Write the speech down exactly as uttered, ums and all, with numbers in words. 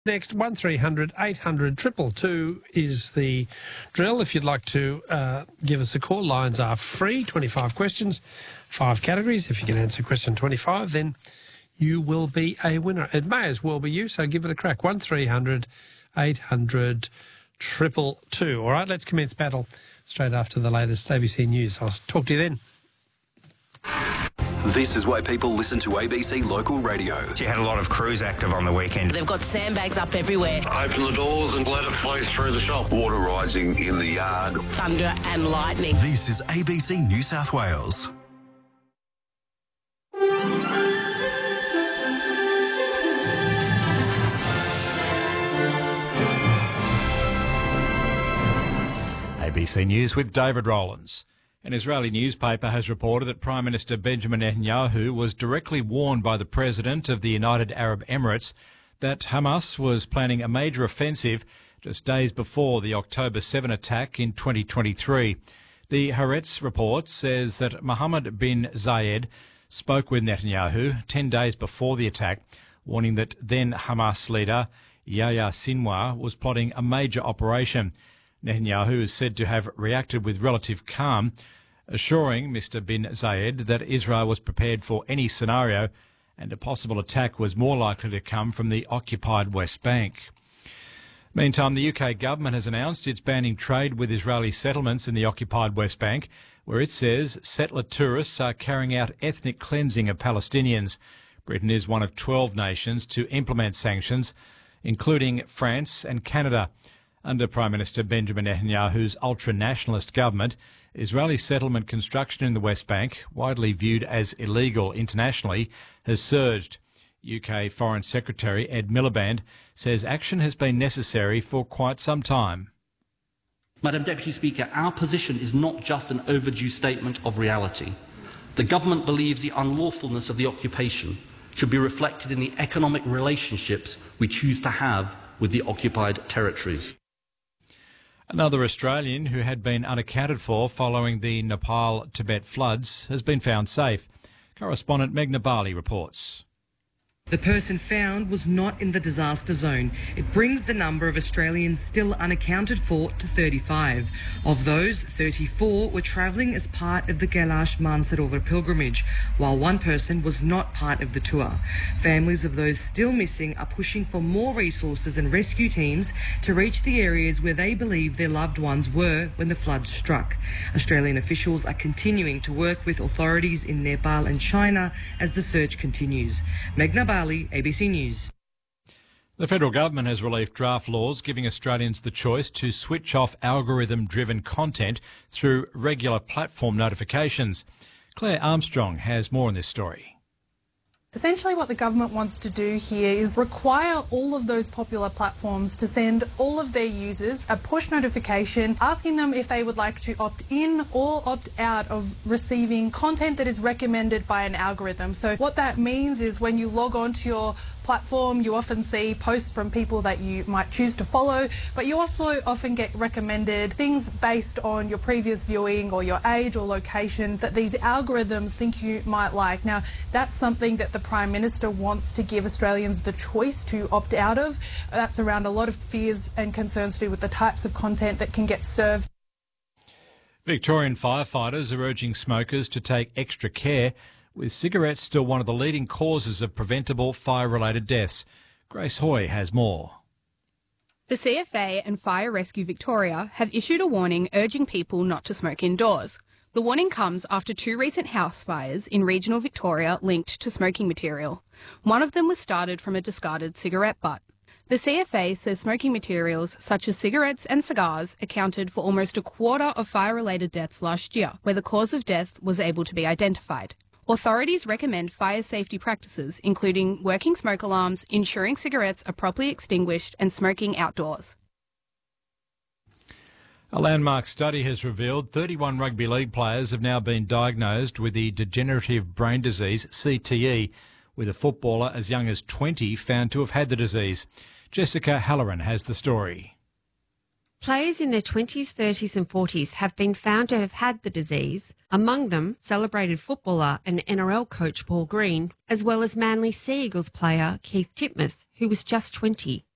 Next, one three hundred eight hundred two two two is the drill. If you'd like to uh, give us a call, lines are free, twenty-five questions, five categories. If you can answer question twenty-five, then you will be a winner. It may as well be you, so give it a crack. one three hundred eight hundred two two two. All right, let's commence battle straight after the latest A B C News. I'll talk to you then. This is why people listen to A B C Local Radio. You had a lot of crews active on the weekend. They've got sandbags up everywhere. Open the doors and let it flow through the shop. Water rising in the yard. Thunder and lightning. This is A B C New South Wales. A B C News with David Rowlands. An Israeli newspaper has reported that Prime Minister Benjamin Netanyahu was directly warned by the President of the United Arab Emirates that Hamas was planning a major offensive just days before the October seventh attack in twenty twenty-three. The Haaretz report says that Mohammed bin Zayed spoke with Netanyahu ten days before the attack, warning that then Hamas leader Yahya Sinwar was plotting a major operation. Netanyahu is said to have reacted with relative calm, assuring Mister bin Zayed that Israel was prepared for any scenario and a possible attack was more likely to come from the occupied West Bank. Meantime, the U K government has announced it's banning trade with Israeli settlements in the occupied West Bank, where it says settler tourists are carrying out ethnic cleansing of Palestinians. Britain is one of twelve nations to implement sanctions, including France and Canada. Under Prime Minister Benjamin Netanyahu's ultra-nationalist government, Israeli settlement construction in the West Bank, widely viewed as illegal internationally, has surged. U K Foreign Secretary Ed Miliband says action has been necessary for quite some time. Madam Deputy Speaker, our position is not just an overdue statement of reality. The government believes the unlawfulness of the occupation should be reflected in the economic relationships we choose to have with the occupied territories. Another Australian who had been unaccounted for following the Nepal-Tibet floods has been found safe. Correspondent Meghna Bali reports. The person found was not in the disaster zone. It brings the number of Australians still unaccounted for to thirty-five. Of those, thirty-four were travelling as part of the Kailash Mansarovar pilgrimage, while one person was not part of the tour. Families of those still missing are pushing for more resources and rescue teams to reach the areas where they believe their loved ones were when the floods struck. Australian officials are continuing to work with authorities in Nepal and China as the search continues. Meghna Bali, A B C News. The federal government has released draft laws giving Australians the choice to switch off algorithm-driven content through regular platform notifications. Claire Armstrong has more on this story. Essentially what the government wants to do here is require all of those popular platforms to send all of their users a push notification asking them if they would like to opt in or opt out of receiving content that is recommended by an algorithm. So what that means is when you log on to your platform, you often see posts from people that you might choose to follow, but you also often get recommended things based on your previous viewing or your age or location that these algorithms think you might like. Now, that's something that the Prime Minister wants to give Australians the choice to opt out of. That's around a lot of fears and concerns to do with the types of content that can get served. Victorian firefighters are urging smokers to take extra care, with cigarettes still one of the leading causes of preventable fire-related deaths. Grace Hoy has more. The C F A and Fire Rescue Victoria have issued a warning urging people not to smoke indoors. The warning comes after two recent house fires in regional Victoria linked to smoking material. One of them was started from a discarded cigarette butt. The C F A says smoking materials such as cigarettes and cigars accounted for almost a quarter of fire-related deaths last year, where the cause of death was able to be identified. Authorities recommend fire safety practices, including working smoke alarms, ensuring cigarettes are properly extinguished, and smoking outdoors. A landmark study has revealed thirty-one rugby league players have now been diagnosed with the degenerative brain disease, C T E, with a footballer as young as twenty found to have had the disease. Jessica Halloran has the story. Players in their twenties, thirties and forties have been found to have had the disease, among them celebrated footballer and N R L coach Paul Green, as well as Manly Sea Eagles player Keith Titmus, who was just twenty.